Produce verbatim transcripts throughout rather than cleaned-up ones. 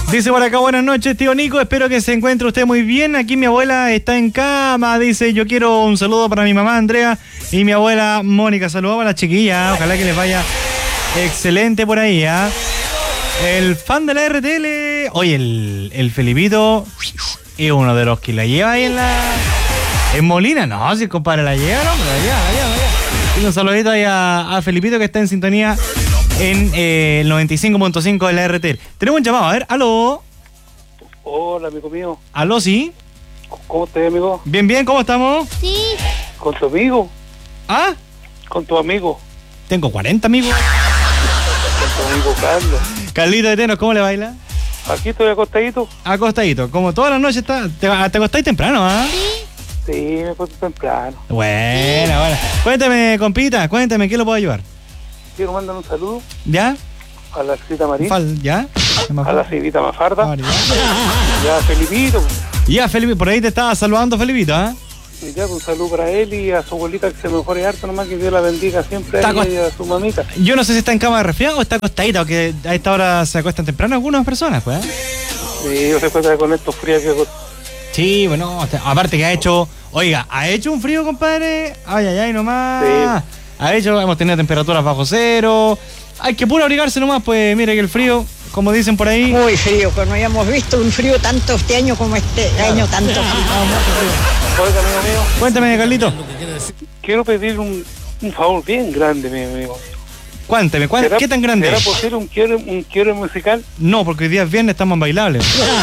Dice por acá, buenas noches, tío Nico, espero que se encuentre usted muy bien. Aquí mi abuela está en cama, dice, yo quiero un saludo para mi mamá Andrea y mi abuela Mónica. Saludamos a la chiquilla, ojalá que les vaya excelente por ahí, ¿ah? ¿eh? El fan de la R T L, oye, el, el Felipito es uno de los que la lleva ahí en la... ¿En Molina? No, si el compadre la lleva, no, la lleva, la lleva, la lleva. Y un saludito ahí a, a Felipito que está en sintonía en eh, el noventa y cinco punto cinco de la R T L. Tenemos un llamado, a ver, aló. Hola, amigo mío. Aló, sí. ¿Cómo estás, amigo? Bien, bien, ¿cómo estamos? Sí. ¿Con tu amigo? ¿Ah? ¿Con tu amigo? Tengo cuarenta amigos. Con tu amigo Carlos. Carlito de Tenos, ¿cómo le baila? Aquí estoy acostadito. Acostadito, como todas las noches está. Te, te acostáis temprano, ¿ah? Sí. Sí, me puse temprano. Buena, buena. Cuéntame, compita, cuéntame, ¿qué lo puedo ayudar? Quiero mandar un saludo ¿Ya? a la Cita Marín, Fal, ¿Ya? a la Civita Mafarda, María. ya a Felipito. Ya, Felipe, por ahí te estaba saludando, Felipito, ¿ah? Y ya, un saludo para él y a su abuelita que se mejore harto, nomás que Dios la bendiga siempre a Está ella y a su mamita. Yo no sé si está en cama de resfriado o está acostadita, porque a esta hora se acuestan temprano algunas personas, pues. ¿eh? Sí, yo recuerdo con estos fríos que... Sí, bueno, aparte que ha hecho, oiga, ha hecho un frío, compadre. Ay, ay, ay, nomás. Sí. Ha hecho, hemos tenido temperaturas bajo cero. Hay que puro abrigarse nomás, pues mire que el frío, como dicen por ahí. Muy frío, que no hayamos visto un frío tanto este año como este año, tanto frío. Oiga, amigo mío, Cuéntame, Carlito. quiero pedir un, un favor bien grande, mi amigo. Cuéntame, ¿cuál, ¿Será- ¿qué tan grande ¿Será es? posible un quiero, un quiero musical? No, porque hoy día es viernes, estamos en bailables.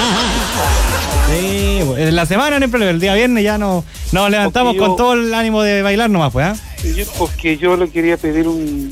Sí, pues, en la semana no hay problema, el día viernes ya no, nos levantamos Porque yo- con todo el ánimo de bailar nomás, pues, ¿ah? Yo, porque yo le quería pedir un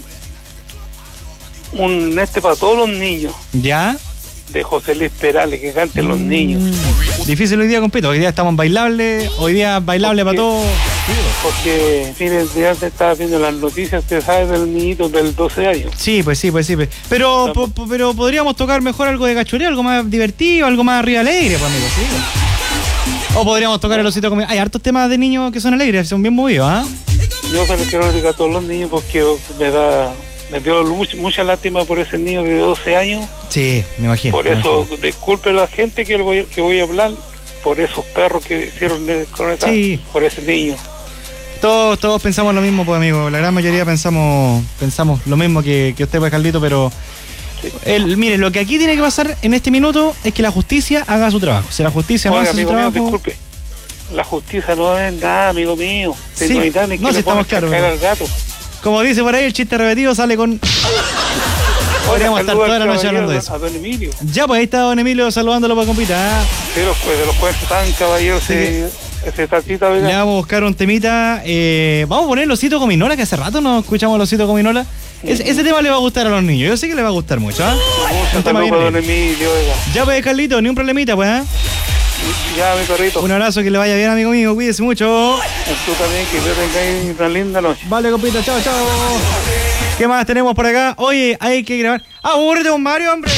un este para todos los niños ¿Ya? de José Luis Perales, que canten los niños. Difícil hoy día, compito, hoy día estamos en bailable, hoy día bailable para Porque- todos. Porque, miren, ya antes estaba viendo las noticias, usted sabe, del niñito del doce años. Sí, pues sí, pues sí. Pues. Pero, po- po- pero podríamos tocar mejor algo de cachureo, algo más divertido, algo más arriba alegre, pues, amigo, sí. O podríamos tocar el osito comido. Hay hartos temas de niños que son alegres, son bien movidos, ¿ah? Yo se lo quiero dedicar a todos los niños porque me da, me dio mucha, mucha lástima por ese niño de doce años. Sí, me imagino. Por me eso, imagino. disculpe a la gente que voy, que voy a hablar, por esos perros que hicieron de- con esa, Sí. por ese niño. Todos, todos pensamos lo mismo, pues, amigo. La gran mayoría pensamos pensamos lo mismo que, que usted, pues, Carlito, pero... El, mire, lo que aquí tiene que pasar en este minuto es que la justicia haga su trabajo. Si la justicia no Oiga, hace su amigo mío, trabajo... disculpe. La justicia no es nada, amigo mío. Sí, no hay nada ni que no, si le estamos pongan claros, caer pero- al gato. Como dice por ahí, el chiste repetido sale con... Podríamos estar saluda toda la al noche hablando de caballero, eso. A don Emilio. Ya, pues ahí está don Emilio saludándolo para compita. ¿ah? De los, de los cuentos tan caballeros, Sí. ese, ese tatita, Le ¿verdad? vamos a buscar un temita. eh, vamos a poner el osito gominola, que hace rato no escuchamos el osito gominola. Es- ese tema le va a gustar a los niños. Yo sé que le va a gustar mucho. ¿ah? Mucho Un tema saludo bien para don alegre. Emilio, oiga. Ya, pues, Carlito, ni un problemita, pues. ¿ah? Ya, mi perrito. Un abrazo, que le vaya bien, amigo mío. Cuídese mucho. Tú también, que yo tengáis una linda noche. Vale, compita, chao, chao. ¿Qué más tenemos por acá? Oye, hay que grabar. ¡Ah, aburrete un Mario, hombre!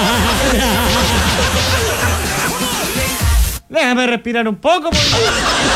Déjame respirar un poco, pues.